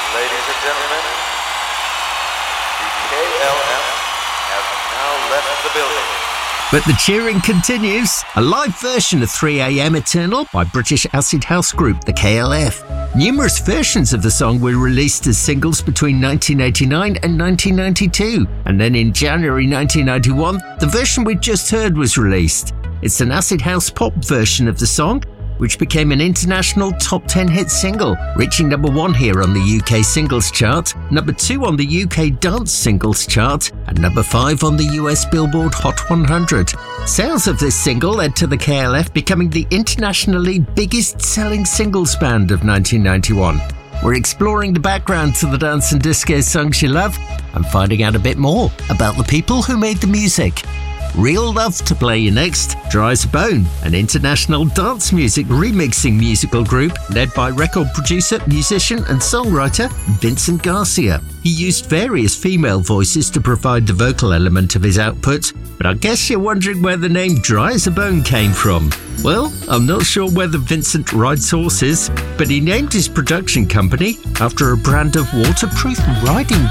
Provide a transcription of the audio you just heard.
Ladies and gentlemen, the KLF has now left the building. But the cheering continues. A live version of 3am Eternal by British acid house group the KLF. Numerous versions of the song were released as singles between 1989 and 1992. And then in January 1991, the version we just heard was released. It's an acid house pop version of the song, which became an international top 10 hit single, reaching number 1 here on the UK singles chart, number 2 on the UK dance singles chart, and number 5 on the US Billboard Hot 100. Sales of this single led to the KLF becoming the internationally biggest selling singles band of 1991. We're exploring the background to the dance and disco songs you love and finding out a bit more about the people who made the music. Real Love to play you next. Dry as a Bone, an international dance music remixing musical group led by record producer, musician and songwriter Vincent Garcia. He used various female voices to provide the vocal element of his output, but I guess you're wondering where the name Dry as a Bone came from. Well, I'm not sure whether Vincent rides horses, but he named his production company after a brand of waterproof riding